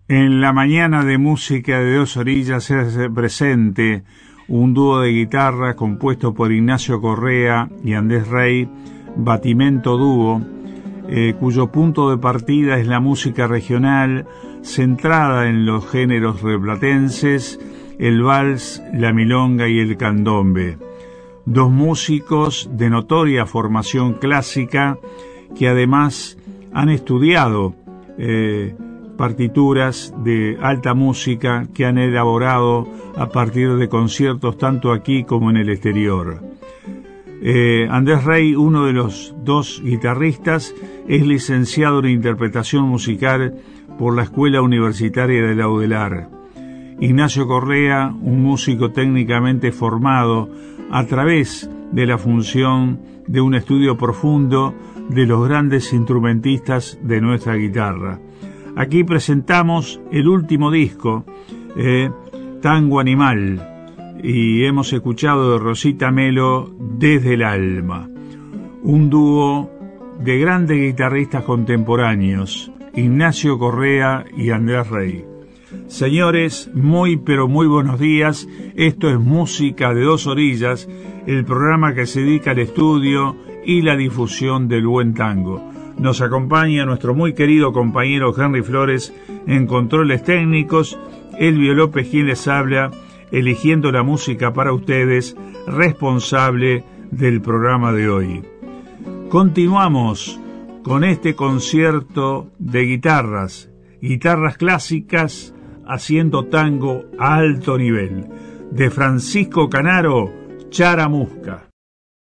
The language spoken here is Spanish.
En la mañana de música de Dos Orillas se hace presente un dúo de guitarra compuesto por Ignacio Correa y Andrés Rey, Batimento Dúo, cuyo punto de partida es la música regional centrada en los géneros rioplatenses, el vals, la milonga y el candombe. Dos músicos de notoria formación clásica que además han estudiado partituras de alta música que han elaborado a partir de conciertos tanto aquí como en el exterior. Andrés Rey, uno de los dos guitarristas, es licenciado en interpretación musical por la Escuela Universitaria de Laudelar. Ignacio Correa, un músico técnicamente formado a través de la función de un estudio profundo de los grandes instrumentistas de nuestra guitarra. Aquí presentamos el último disco, Tango Animal, y hemos escuchado de Rosita Melo Desde el Alma, un dúo de grandes guitarristas contemporáneos, Ignacio Correa y Andrés Rey. Señores, muy pero muy buenos días. Esto es Música de Dos Orillas, el programa que se dedica al estudio y la difusión del buen tango. Nos acompaña nuestro muy querido compañero Henry Flores en controles técnicos, Elvio López quien les habla, eligiendo la música para ustedes, responsable del programa de hoy. Continuamos con este concierto de guitarras clásicas haciendo tango a alto nivel, de Francisco Canaro, Charamusca.